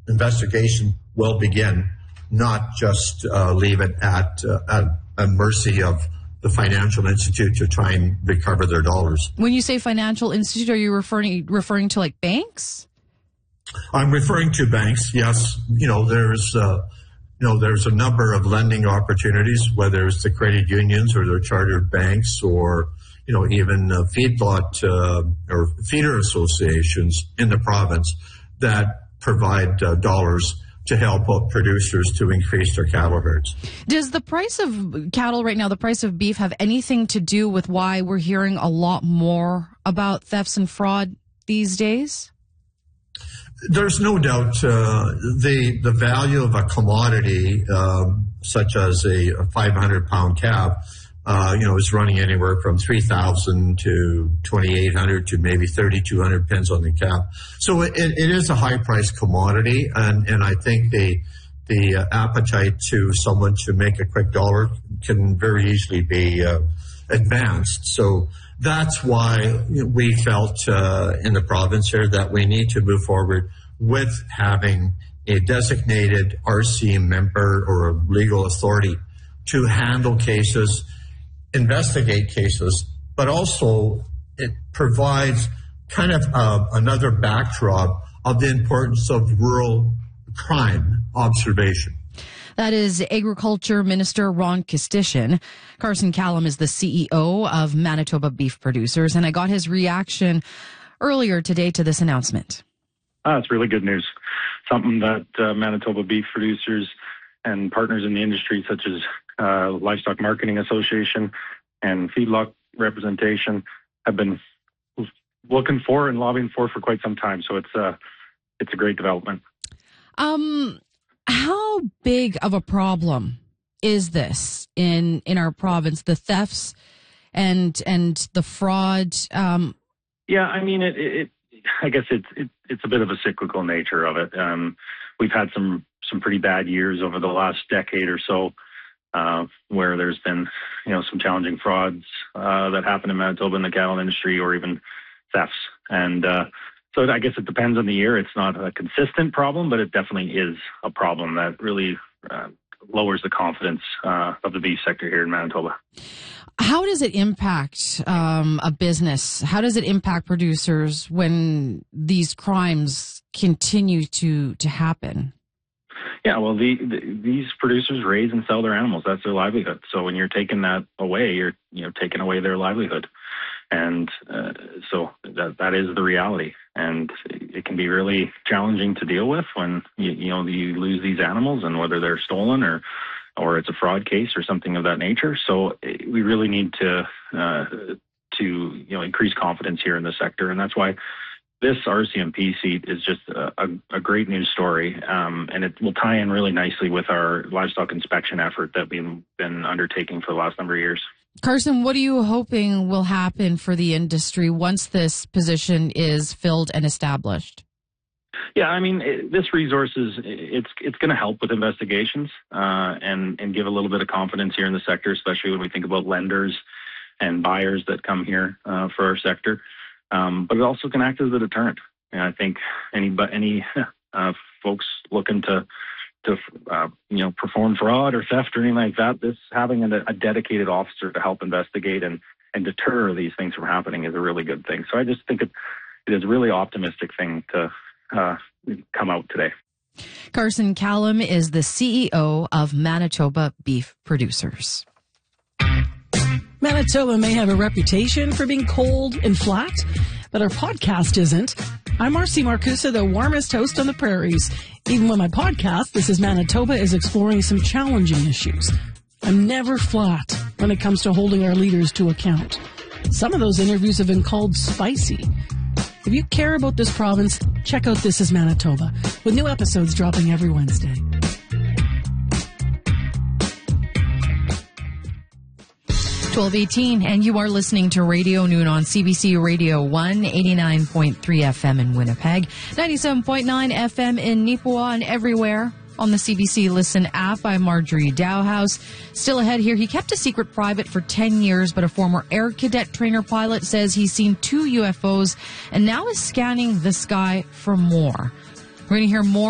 investigation will begin, not just leave it at mercy of the financial institute to try and recover their dollars. When you say financial institute, are you referring to like banks? I'm referring to banks. Yes, there's a number of lending opportunities, whether it's the credit unions or their chartered banks, or even feedlot or feeder associations in the province that provide dollars to help out producers to increase their cattle herds. Does the price of cattle right now, the price of beef, have anything to do with why we're hearing a lot more about thefts and fraud these days? There's no doubt the value of a commodity such as a 500-pound calf, is running anywhere from $3,000 to $2,800 to maybe $3,200, depends on the calf. So it is a high-priced commodity, and I think the appetite to someone to make a quick dollar can very easily be advanced. So that's why we felt in the province here that we need to move forward with having a designated RC member or a legal authority to handle cases, investigate cases, but also it provides kind of another backdrop of the importance of rural crime observation. That is Agriculture Minister Ron Kostyshin. Carson Callum is the CEO of Manitoba Beef Producers, and I got his reaction earlier today to this announcement. It's really good news. Something that Manitoba Beef Producers and partners in the industry, such as Livestock Marketing Association and Feedlot Representation, have been looking for and lobbying for quite some time. So it's a great development. How big of a problem is this in our province? The thefts and the fraud. Yeah, I mean, I guess it's a bit of a cyclical nature of it. We've had some pretty bad years over the last decade or so, where there's been some challenging frauds that happen in Manitoba in the cattle industry, or even thefts. And so I guess it depends on the year. It's not a consistent problem, but it definitely is a problem that really lowers the confidence of the beef sector here in Manitoba. How does it impact a business? How does it impact producers when these crimes continue to happen? Yeah, well, these producers raise and sell their animals. That's their livelihood. So when you're taking that away, you're taking away their livelihood. And so that is the reality. And it can be really challenging to deal with when you lose these animals, and whether they're stolen or it's a fraud case or something of that nature. So we really need to increase confidence here in the sector, and that's why this RCMP seat is just a great news story, and it will tie in really nicely with our livestock inspection effort that we've been undertaking for the last number of years. Carson, what are you hoping will happen for the industry once this position is filled and established? Yeah, I mean, this resource it's going to help with investigations and give a little bit of confidence here in the sector, especially when we think about lenders and buyers that come here for our sector. But it also can act as a deterrent. And I think any folks looking to perform fraud or theft or anything like that, this having a dedicated officer to help investigate and deter these things from happening is a really good thing. So I just think it is a really optimistic thing to come out today. Carson Callum is the CEO of Manitoba Beef Producers. Manitoba may have a reputation for being cold and flat, but our podcast isn't. I'm Marcy Marcusa, the warmest host on the prairies. Even when my podcast, This is Manitoba, is exploring some challenging issues. I'm never flat when it comes to holding our leaders to account. Some of those interviews have been called spicy. If you care about this province, check out This is Manitoba, with new episodes dropping every Wednesday. .1218, and you are listening to Radio Noon on CBC Radio 1, 89.3 FM in Winnipeg, 97.9 FM in Nipawin, and everywhere on the CBC Listen app. I'm Marjorie Dowhouse. Still ahead here, he kept a secret private for 10 years, but a former Air Cadet trainer pilot says he's seen 2 UFOs and now is scanning the sky for more. We're going to hear more